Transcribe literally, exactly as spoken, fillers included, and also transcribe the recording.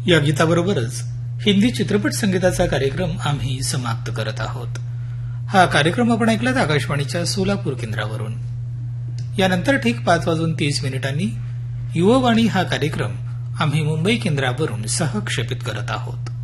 या गीताबरोबरच हिंदी चित्रपट संगीताचा कार्यक्रम आम्ही समाप्त करत आहोत. हा कार्यक्रम आपण ऐकलात आकाशवाणीच्या सोलापूर केंद्रावरून. यानंतर ठीक पाच वाजून तीस मिनिटांनी युववाणी हा कार्यक्रम आम्ही मुंबई केंद्रावरून सहक्षेपित करत आहोत.